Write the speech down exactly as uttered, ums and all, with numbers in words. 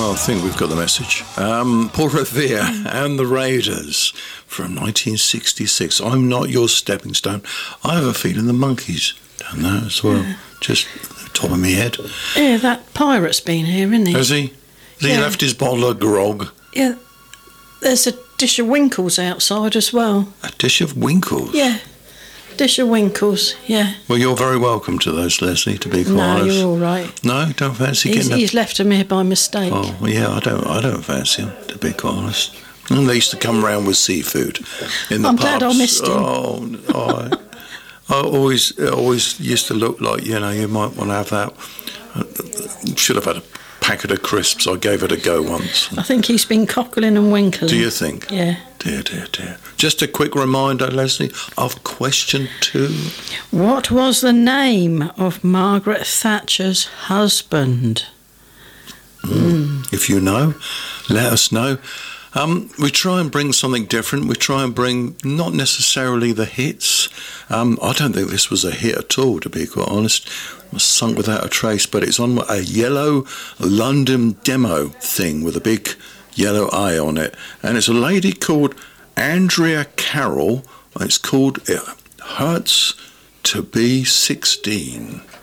Well, I think we've got the message. Um, Paul Revere and the Raiders from nineteen sixty-six. I'm Not Your Stepping Stone. I have a feeling the Monkees done that as well. Yeah. Just the top of my head. Yeah, that pirate's been here, isn't he? Has he? Has yeah. he left his bottle of grog? Yeah. There's a dish of Winkles outside as well. A dish of Winkles? Yeah. Dish of Winkles, yeah. Well, you're very welcome to those, Leslie, to be quite no, honest. No, you're all right. No, don't fancy he's, getting them? He's left them here by mistake. Oh, well, yeah, I don't I don't fancy them, to be quite honest. And they used to come round with seafood in the I'm pubs. glad I missed him. Oh, oh I, I always, it always used to look like, you know, you might want to have that. Should have had a packet of crisps. I gave it a go once. I think he's been cockling and winkling. Do you think? Yeah. Dear, dear, dear. Just a quick reminder, Leslie, of question two. What was the name of Margaret Thatcher's husband? Mm. Mm. If you know, let us know. Um, we try and bring something different. We try and bring not necessarily the hits. Um, I don't think this was a hit at all, to be quite honest. It was Sunk Without a Trace, but it's on a yellow London demo thing with a big yellow eye on it. And it's a lady called Andrea Carroll. And it's called It Hurts to Be sixteen.